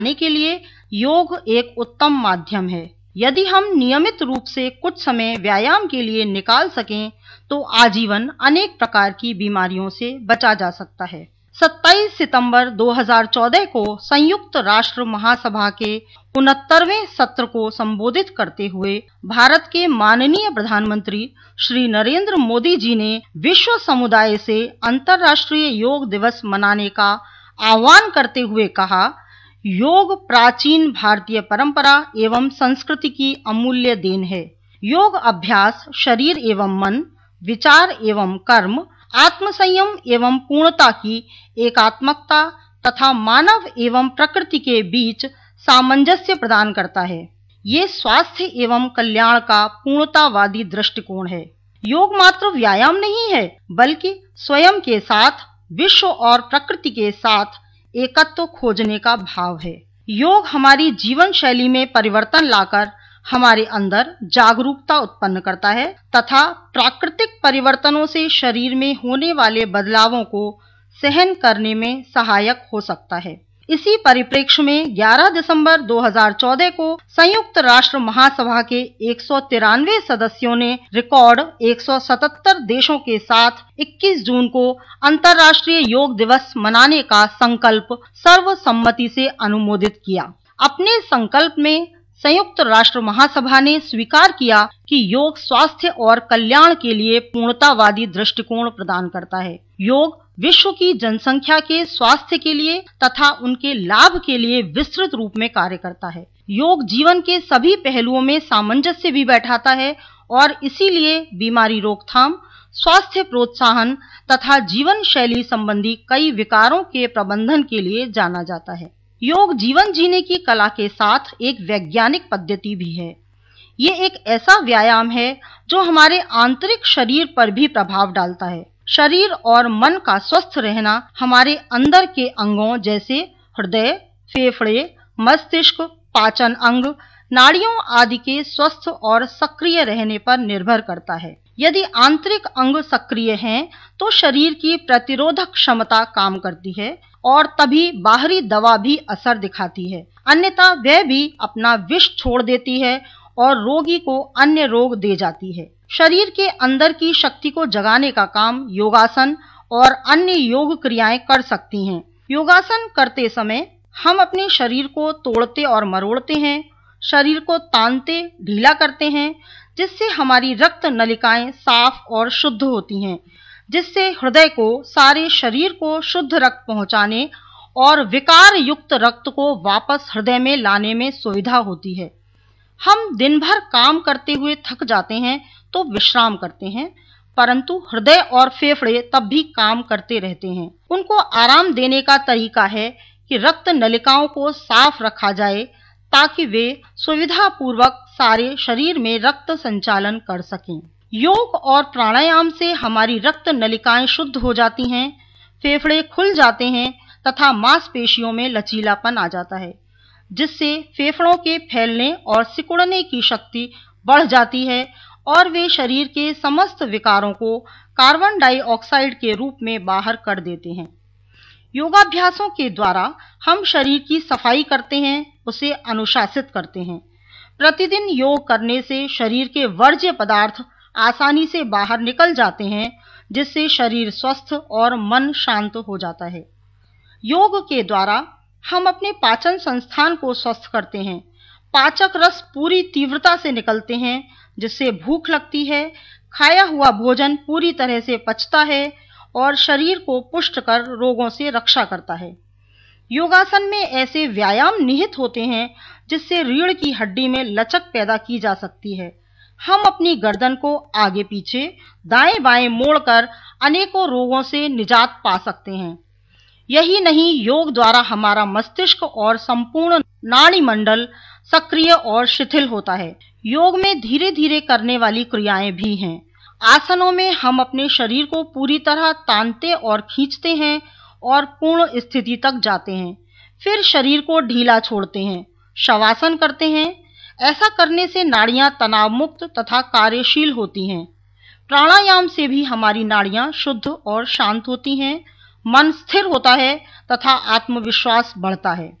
करने के लिए योग एक उत्तम माध्यम है। यदि हम नियमित रूप से कुछ समय व्यायाम के लिए निकाल सकें तो आजीवन अनेक प्रकार की बीमारियों से बचा जा सकता है। 27 सितंबर 2014 को संयुक्त राष्ट्र महासभा के 69वें सत्र को संबोधित करते हुए भारत के माननीय प्रधानमंत्री श्री नरेंद्र मोदी जी ने विश्व समुदाय से अंतर्राष्ट्रीय योग दिवस मनाने का आह्वान करते हुए कहा, योग प्राचीन भारतीय परंपरा एवं संस्कृति की अमूल्य देन है। योग अभ्यास शरीर एवं मन, विचार एवं कर्म, आत्मसंयम एवं पूर्णता की एकात्मकता तथा मानव एवं प्रकृति के बीच सामंजस्य प्रदान करता है। ये स्वास्थ्य एवं कल्याण का पूर्णतावादी दृष्टिकोण है। योग मात्र व्यायाम नहीं है, बल्कि स्वयं के साथ, विश्व और प्रकृति के साथ एकत्व खोजने का भाव है। योग हमारी जीवन शैली में परिवर्तन लाकर हमारे अंदर जागरूकता उत्पन्न करता है तथा प्राकृतिक परिवर्तनों से शरीर में होने वाले बदलावों को सहन करने में सहायक हो सकता है। इसी परिप्रेक्ष्य में 11 दिसंबर 2014 को संयुक्त राष्ट्र महासभा के 193 सदस्यों ने रिकॉर्ड 177 देशों के साथ 21 जून को अंतर्राष्ट्रीय योग दिवस मनाने का संकल्प सर्वसम्मति से अनुमोदित किया। अपने संकल्प में संयुक्त राष्ट्र महासभा ने स्वीकार किया कि योग स्वास्थ्य और कल्याण के लिए पूर्णतावादी दृष्टिकोण प्रदान करता है। योग विश्व की जनसंख्या के स्वास्थ्य के लिए तथा उनके लाभ के लिए विस्तृत रूप में कार्य करता है। योग जीवन के सभी पहलुओं में सामंजस्य भी बैठाता है और इसीलिए बीमारी रोकथाम, स्वास्थ्य प्रोत्साहन तथा जीवन शैली संबंधी कई विकारों के प्रबंधन के लिए जाना जाता है। योग जीवन जीने की कला के साथ एक वैज्ञानिक पद्धति भी है। ये एक ऐसा व्यायाम है जो हमारे आंतरिक शरीर पर भी प्रभाव डालता है। शरीर और मन का स्वस्थ रहना हमारे अंदर के अंगों जैसे हृदय, फेफड़े, मस्तिष्क, पाचन अंग, नाड़ियों आदि के स्वस्थ और सक्रिय रहने पर निर्भर करता है। यदि आंतरिक अंग सक्रिय हैं तो शरीर की प्रतिरोधक क्षमता काम करती है और तभी बाहरी दवा भी असर दिखाती है, अन्यथा वह भी अपना विष छोड़ देती है और रोगी को अन्य रोग दे जाती है। शरीर के अंदर की शक्ति को जगाने का काम योगासन और अन्य योग क्रियाएं कर सकती हैं। योगासन करते समय हम अपने शरीर को तोड़ते और मरोड़ते हैं, शरीर को तानते, ढीला करते हैं, जिससे हमारी रक्त नलिकाएं साफ और शुद्ध होती हैं, जिससे हृदय को सारे शरीर को शुद्ध रक्त पहुंचाने और विकार युक्त रक्त को वापस हृदय में लाने में सुविधा होती है। हम दिन भर काम करते हुए थक जाते हैं तो विश्राम करते हैं, परंतु हृदय और फेफड़े तब भी काम करते रहते हैं। उनको आराम देने का तरीका है कि रक्त नलिकाओं को साफ रखा जाए ताकि वे सुविधा पूर्वक सारे शरीर में रक्त संचालन कर सकें। योग और प्राणायाम से हमारी रक्त नलिकाएं शुद्ध हो जाती हैं, फेफड़े खुल जाते हैं तथा मांसपेशियों में लचीलापन आ जाता है, जिससे फेफड़ों के फैलने और सिकुड़ने की शक्ति बढ़ जाती है और वे शरीर के समस्त विकारों को कार्बन डाइऑक्साइड के रूप में बाहर कर देते हैं। योगाभ्यासों के द्वारा हम शरीर की सफाई करते हैं, उसे अनुशासित करते हैं। प्रतिदिन योग करने से शरीर के वर्ज्य पदार्थ आसानी से बाहर निकल जाते हैं, जिससे शरीर स्वस्थ और मन शांत हो जाता है। योग के द्वारा हम अपने पाचन संस्थान को स्वस्थ करते हैं। पाचक रस पूरी तीव्रता से निकलते हैं, जिससे भूख लगती है, खाया हुआ भोजन पूरी तरह से पचता है और शरीर को पुष्ट कर रोगों से रक्षा करता है। योगासन में ऐसे व्यायाम निहित होते हैं जिससे रीढ़ की हड्डी में लचक पैदा की जा सकती है। हम अपनी गर्दन को आगे पीछे, दाएं बाएं मोड़कर अनेकों रोगों से निजात पा सकते हैं। यही नहीं, योग द्वारा हमारा मस्तिष्क और संपूर्ण नाड़ी मंडल सक्रिय और शिथिल होता है। योग में धीरे धीरे करने वाली क्रियाएं भी हैं। आसनों में हम अपने शरीर को पूरी तरह तानते और खींचते हैं और पूर्ण स्थिति तक जाते हैं, फिर शरीर को ढीला छोड़ते हैं, शवासन करते हैं। ऐसा करने से नाड़ियां तनाव मुक्त तथा कार्यशील होती हैं। प्राणायाम से भी हमारी नाड़ियां शुद्ध और शांत होती हैं, मन स्थिर होता है तथा आत्मविश्वास बढ़ता है।